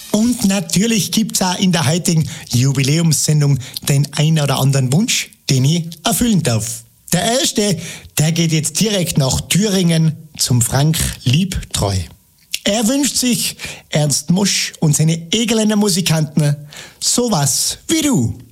Und natürlich gibt's auch in der heutigen Jubiläumssendung den einen oder anderen Wunsch, den ich erfüllen darf. Der erste, der geht jetzt direkt nach Thüringen zum Frank Liebtreu. Er wünscht sich, Ernst Mosch und seine Egerländer Musikanten, sowas wie du.